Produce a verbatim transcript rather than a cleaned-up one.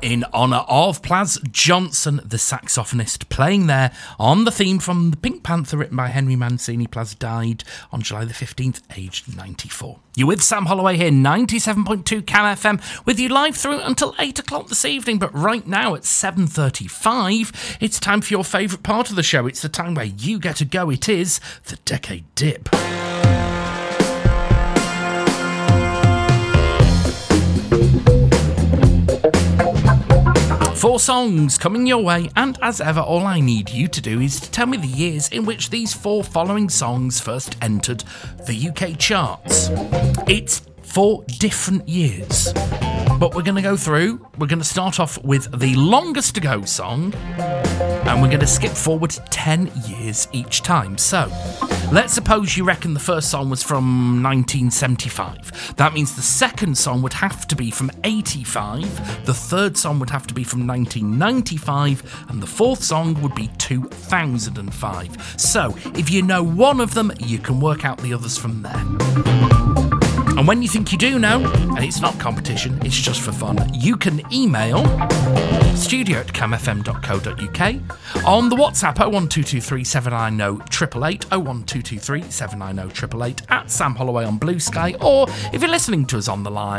in honour of Plas Johnson, the saxophonist, playing there on the theme from The Pink Panther, written by Henry Mancini. Plas died on July the fifteenth, aged ninety-four. You're with Sam Holloway here, ninety-seven point two Cam F M, with you live through until eight o'clock this evening. But right now at seven thirty-five, it's time for your favourite part of the show. It's the time where you get to go. It is the Decade Dip. Four songs coming your way, and as ever, all I need you to do is to tell me the years in which these four following songs first entered the U K charts. It's four different years, but we're going to go through. We're going to start off with the longest to go song, and we're going to skip forward ten years each time. So, let's suppose you reckon the first song was from nineteen seventy-five. That means the second song would have to be from eighty-five, the third song would have to be from nineteen ninety-five, and the fourth song would be two thousand five. So, if you know one of them, you can work out the others from there. And when you think you do know, and it's not competition, it's just for fun, you can email studio at camfm dot co dot uk on the WhatsApp oh one two two three seven nine oh eight eight eight, oh one two two three seven nine oh eight eight eight, at Sam Holloway on Blue Sky, or if you're listening to us on the line,